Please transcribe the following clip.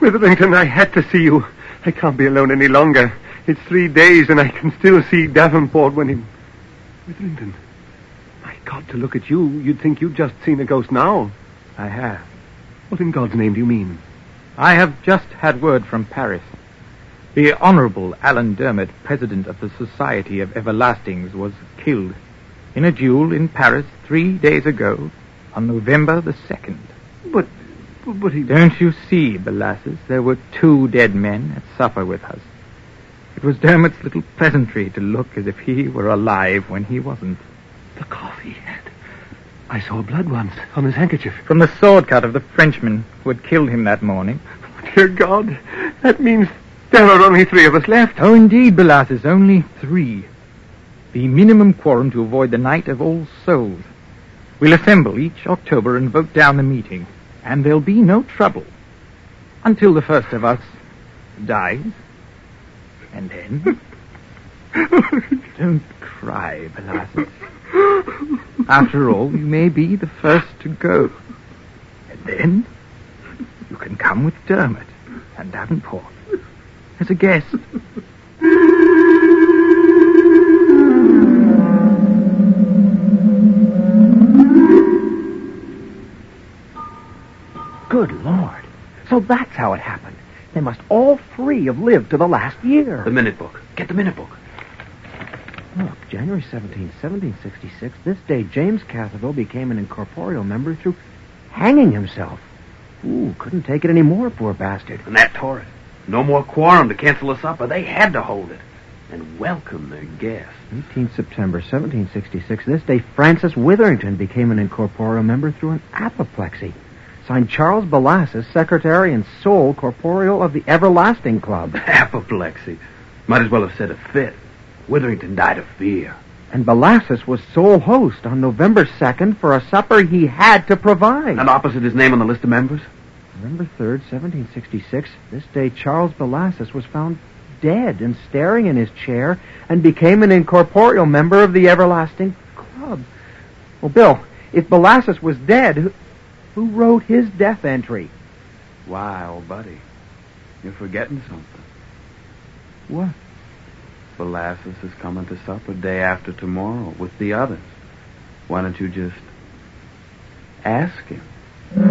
Witherington, I had to see you. I can't be alone any longer. It's 3 days and I can still see Davenport when he... Witherington, my God, to look at you, you'd think you'd just seen a ghost now. I have. What in God's name do you mean? I have just had word from Paris. The Honorable Alan Dermot, President of the Society of Everlastings, was killed in a duel in Paris 3 days ago on November the 2nd. But he... Don't you see, Belassus? There were 2 dead men at supper with us. It was Dermot's little pleasantry to look as if he were alive when he wasn't. The cough he had. I saw blood once on his handkerchief. From the sword cut of the Frenchman who had killed him that morning. Dear God, that means there are only 3 of us left. Oh, indeed, Belassus, only 3. The minimum quorum to avoid the night of All Souls. We'll assemble each October and vote down the meeting, and there'll be no trouble until the first of us dies. And then... Don't cry, Belassus. After all, you may be the first to go. And then you can come with Dermot and Davenport as a guest. Good Lord. So that's how it happened. They must all 3 have lived to the last year. The minute book. Get the minute book. Look, January 17, 1766, this day James Catherville became an incorporeal member through hanging himself. Ooh, couldn't take it anymore, poor bastard. And that tore it. No more quorum to cancel the supper. They had to hold it. And welcome their guests. 18th September, 1766, this day Francis Witherington became an incorporeal member through an apoplexy. Signed Charles Belassus, secretary and sole corporeal of the Everlasting Club. Apoplexy. Might as well have said a fit. Witherington died of fear. And Belassus was sole host on November 2nd for a supper he had to provide. And opposite his name on the list of members? November 3rd, 1766, this day Charles Belassus was found dead and staring in his chair and became an incorporeal member of the Everlasting Club. Well, Bill, if Belassus was dead, who wrote his death entry? Why, old buddy, you're forgetting something. What? Belassus is coming to supper day after tomorrow with the others. Why don't you just ask him?